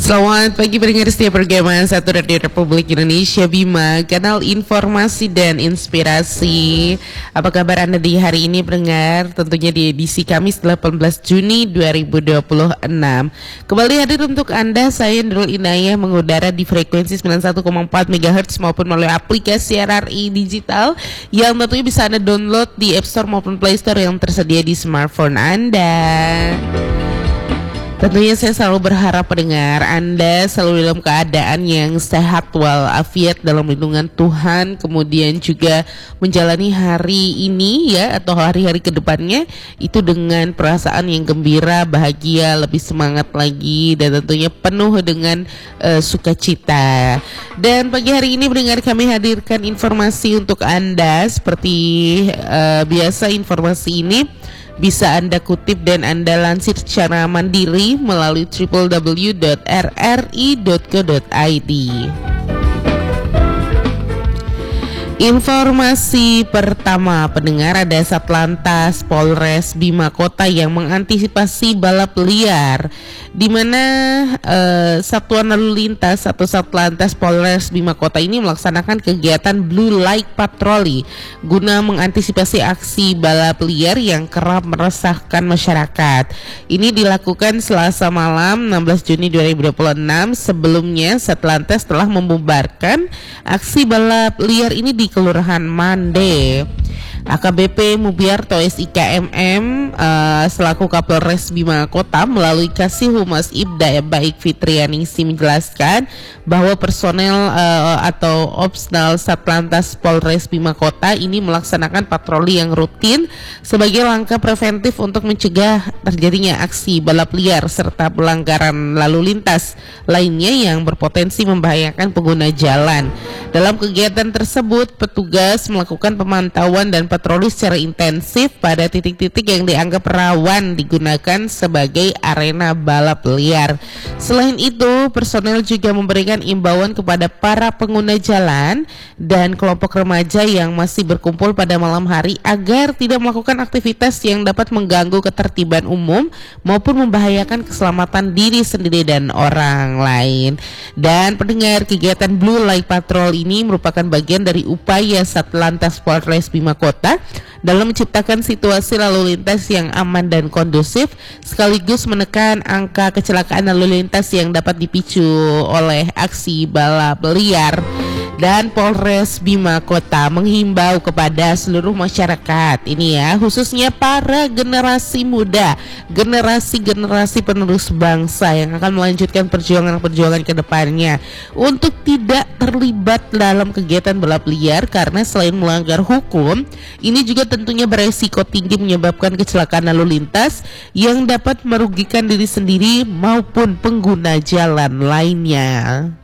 Selamat pagi pendengar setia program Satu Radio Republik Indonesia Bima, kanal informasi dan inspirasi. Apa kabar Anda di hari ini pendengar? Tentunya di edisi Kamis 18 Juni 2026. Kembali hadir untuk Anda, saya Nurul Inayah, mengudara di frekuensi 91,4 MHz maupun melalui aplikasi RRI Digital yang tentunya bisa Anda download di App Store maupun Play Store yang tersedia di smartphone Anda. Tentunya saya selalu berharap pendengar Anda selalu dalam keadaan yang sehat walafiat dalam lindungan Tuhan, kemudian juga menjalani hari ini ya atau hari-hari kedepannya itu dengan perasaan yang gembira, bahagia, lebih semangat lagi dan tentunya penuh dengan sukacita. Dan pagi hari ini pendengar kami hadirkan informasi untuk Anda seperti biasa. Informasi ini bisa Anda kutip dan Anda lansir secara mandiri melalui www.rri.co.id. Informasi pertama pendengar, ada Satlantas Polres Bima Kota yang mengantisipasi balap liar, di mana Satuan Lalu Lintas atau Satlantas Polres Bima Kota ini melaksanakan kegiatan Blue Light Patroli guna mengantisipasi aksi balap liar yang kerap meresahkan masyarakat. Ini dilakukan Selasa malam 16 Juni 2026. Sebelumnya Satlantas telah membubarkan aksi balap liar ini di Kelurahan Mande. AKBP Mubiarto SIKMM selaku Kapolres Bima Kota melalui Kasih Humas Ibda Baik Fitrianingsi menjelaskan bahwa personel atau Opsnal Satlantas Polres Bima Kota ini melaksanakan patroli yang rutin sebagai langkah preventif untuk mencegah terjadinya aksi balap liar serta pelanggaran lalu lintas lainnya yang berpotensi membahayakan pengguna jalan. Dalam kegiatan tersebut, petugas melakukan pemantauan dan patroli secara intensif pada titik-titik yang dianggap rawan digunakan sebagai arena balap liar. Selain itu, personel juga memberikan imbauan kepada para pengguna jalan dan kelompok remaja yang masih berkumpul pada malam hari agar tidak melakukan aktivitas yang dapat mengganggu ketertiban umum maupun membahayakan keselamatan diri sendiri dan orang lain. Dan pendengar, kegiatan Blue Light Patrol ini merupakan bagian dari upaya Satlantas Polres Bima Kota dalam menciptakan situasi lalu lintas yang aman dan kondusif, sekaligus menekan angka kecelakaan lalu lintas yang dapat dipicu oleh aksi balap liar. Dan Polres Bima Kota menghimbau kepada seluruh masyarakat ini ya, khususnya para generasi muda, generasi penerus bangsa yang akan melanjutkan perjuangan ke depannya untuk tidak terlibat dalam kegiatan balap liar, karena selain melanggar hukum, ini juga tentunya beresiko tinggi menyebabkan kecelakaan lalu lintas yang dapat merugikan diri sendiri maupun pengguna jalan lainnya.